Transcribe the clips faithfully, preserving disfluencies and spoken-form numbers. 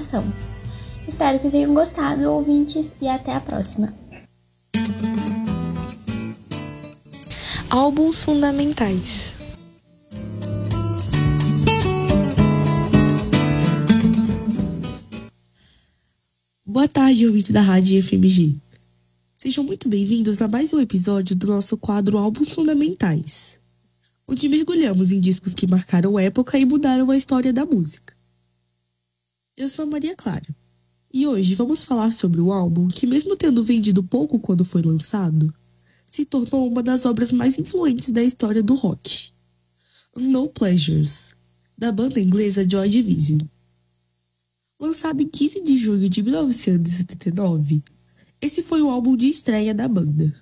informação. Espero que tenham gostado, ouvintes, e até a próxima. Álbuns fundamentais. Boa tarde, ouvintes da Rádio F M G. Sejam muito bem-vindos a mais um episódio do nosso quadro Álbuns Fundamentais, onde mergulhamos em discos que marcaram época e mudaram a história da música. Eu sou a Maria Clara, e hoje vamos falar sobre o álbum que, mesmo tendo vendido pouco quando foi lançado, se tornou uma das obras mais influentes da história do rock. Unknown Pleasures, da banda inglesa Joy Division. Lançado em quinze de junho de mil novecentos e setenta e nove, esse foi o álbum de estreia da banda.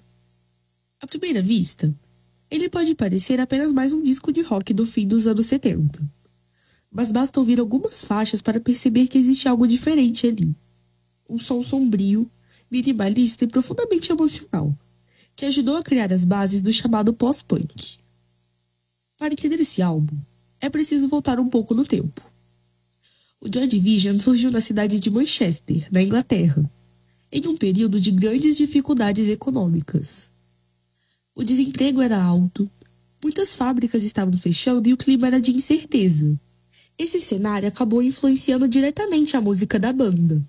À primeira vista, ele pode parecer apenas mais um disco de rock do fim dos anos setenta. Mas basta ouvir algumas faixas para perceber que existe algo diferente ali. Um som sombrio, minimalista e profundamente emocional, que ajudou a criar as bases do chamado pós-punk. Para entender esse álbum, é preciso voltar um pouco no tempo. O Joy Division surgiu na cidade de Manchester, na Inglaterra, em um período de grandes dificuldades econômicas. O desemprego era alto, muitas fábricas estavam fechando e o clima era de incerteza. Esse cenário acabou influenciando diretamente a música da banda.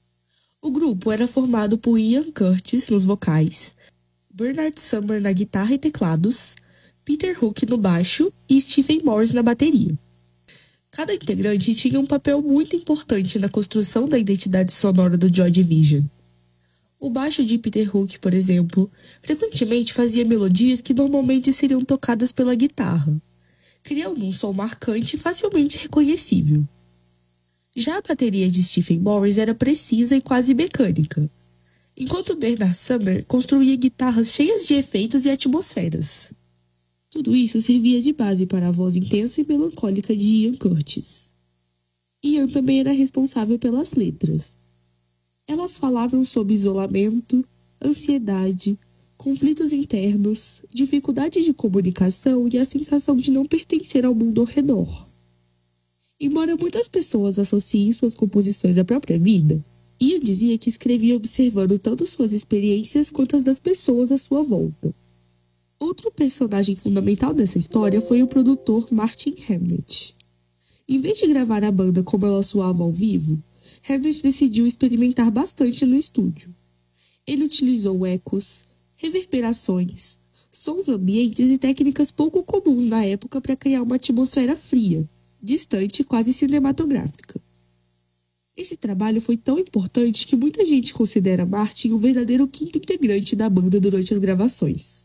O grupo era formado por Ian Curtis nos vocais, Bernard Sumner na guitarra e teclados, Peter Hook no baixo e Stephen Morris na bateria. Cada integrante tinha um papel muito importante na construção da identidade sonora do Joy Division. O baixo de Peter Hook, por exemplo, frequentemente fazia melodias que normalmente seriam tocadas pela guitarra, criando um som marcante e facilmente reconhecível. Já a bateria de Stephen Morris era precisa e quase mecânica, enquanto Bernard Sumner construía guitarras cheias de efeitos e atmosferas. Tudo isso servia de base para a voz intensa e melancólica de Ian Curtis. Ian também era responsável pelas letras. Elas falavam sobre isolamento, ansiedade, conflitos internos, dificuldade de comunicação e a sensação de não pertencer ao mundo ao redor. Embora muitas pessoas associem suas composições à própria vida, Ian dizia que escrevia observando tanto suas experiências quanto as das pessoas à sua volta. Outro personagem fundamental dessa história foi o produtor Martin Hannett. Em vez de gravar a banda como ela soava ao vivo, Hannett decidiu experimentar bastante no estúdio. Ele utilizou ecos, reverberações, sons ambientes e técnicas pouco comuns na época para criar uma atmosfera fria, distante e quase cinematográfica. Esse trabalho foi tão importante que muita gente considera Martin o verdadeiro quinto integrante da banda durante as gravações.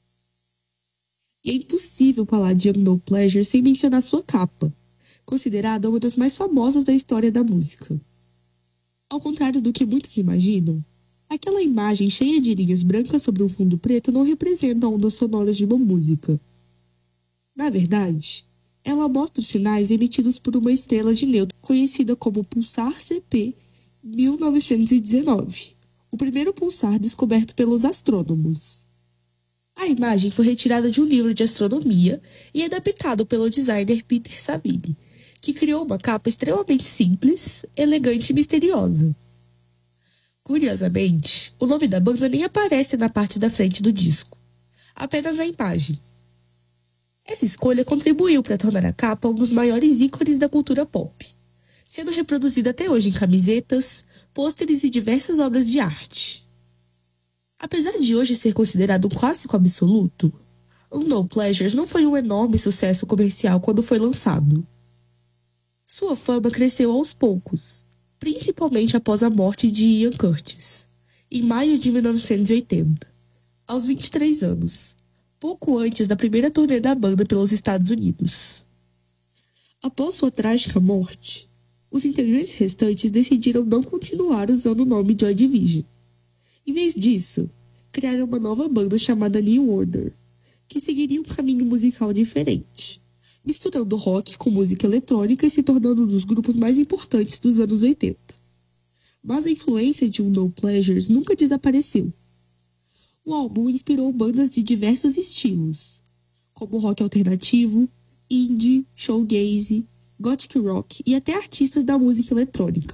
E é impossível falar de Unknown Pleasure sem mencionar sua capa, considerada uma das mais famosas da história da música. Ao contrário do que muitos imaginam, aquela imagem cheia de linhas brancas sobre um fundo preto não representa ondas sonoras de uma música. Na verdade, ela mostra os sinais emitidos por uma estrela de nêutron conhecida como Pulsar C P mil novecentos e dezenove, o primeiro pulsar descoberto pelos astrônomos. A imagem foi retirada de um livro de astronomia e adaptado pelo designer Peter Saville, que criou uma capa extremamente simples, elegante e misteriosa. Curiosamente, o nome da banda nem aparece na parte da frente do disco, apenas a imagem. Essa escolha contribuiu para tornar a capa um dos maiores ícones da cultura pop, sendo reproduzida até hoje em camisetas, pôsteres e diversas obras de arte. Apesar de hoje ser considerado um clássico absoluto, Unknown Pleasures não foi um enorme sucesso comercial quando foi lançado. Sua fama cresceu aos poucos, principalmente após a morte de Ian Curtis, em maio de mil novecentos e oitenta, aos vinte e três anos, pouco antes da primeira turnê da banda pelos Estados Unidos. Após sua trágica morte, os integrantes restantes decidiram não continuar usando o nome Joy Division. Em vez disso, criaram uma nova banda chamada New Order, que seguiria um caminho musical diferente, misturando rock com música eletrônica e se tornando um dos grupos mais importantes dos anos oitenta. Mas a influência de Unknown Pleasures nunca desapareceu. O álbum inspirou bandas de diversos estilos, como rock alternativo, indie, showgaze, gothic rock e até artistas da música eletrônica.